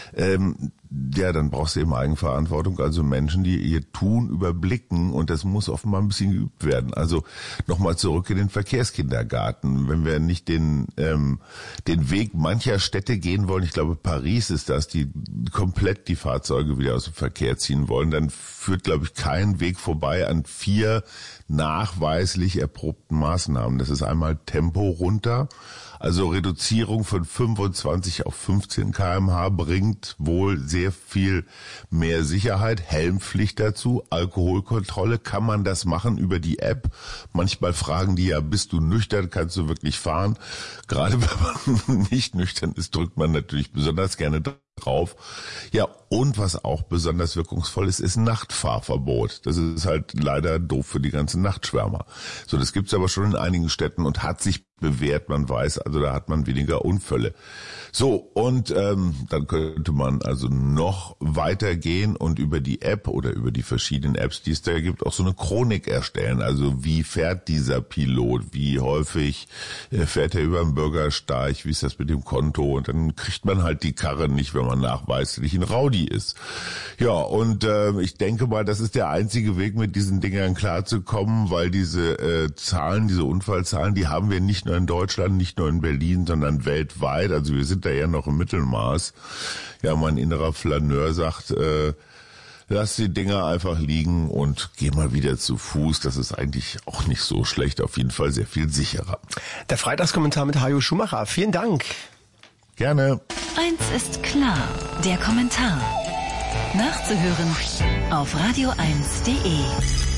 Ja, dann brauchst du eben Eigenverantwortung, also Menschen, die ihr Tun überblicken, und das muss offenbar ein bisschen geübt werden. Also nochmal zurück in den Verkehrskindergarten. Wenn wir nicht den Weg mancher Städte gehen wollen, ich glaube Paris ist das, die komplett die Fahrzeuge wieder aus dem Verkehr ziehen wollen, dann führt, glaube ich, kein Weg vorbei an 4 nachweislich erprobten Maßnahmen. Das ist einmal Tempo runter. Also Reduzierung von 25 auf 15 km/h bringt wohl sehr viel mehr Sicherheit. Helmpflicht dazu, Alkoholkontrolle. Kann man das machen über die App? Manchmal fragen die ja, bist du nüchtern, kannst du wirklich fahren? Gerade wenn man nicht nüchtern ist, drückt man natürlich besonders gerne drauf. Ja, und was auch besonders wirkungsvoll ist, ist ein Nachtfahrverbot. Das ist halt leider doof für die ganzen Nachtschwärmer. So, das gibt's aber schon in einigen Städten und hat sich bewährt, man weiß, also da hat man weniger Unfälle. So, und dann könnte man also noch weitergehen und über die App oder über die verschiedenen Apps, die es da gibt, auch so eine Chronik erstellen. Also wie fährt dieser Pilot, wie häufig fährt er über den Bürgersteig, wie ist das mit dem Konto, und dann kriegt man halt die Karre nicht, wenn man nachweislich ein Rowdy ist. Ja, und ich denke mal, das ist der einzige Weg, mit diesen Dingern klarzukommen, weil diese Zahlen, diese Unfallzahlen, die haben wir nicht nur in Deutschland, nicht nur in Berlin, sondern weltweit. Also wir sind da ja noch im Mittelmaß. Ja, mein innerer Flaneur sagt, lass die Dinger einfach liegen und geh mal wieder zu Fuß. Das ist eigentlich auch nicht so schlecht, auf jeden Fall sehr viel sicherer. Der Freitagskommentar mit Hajo Schumacher. Vielen Dank. Gerne. Eins ist klar, der Kommentar. Nachzuhören auf radio1.de.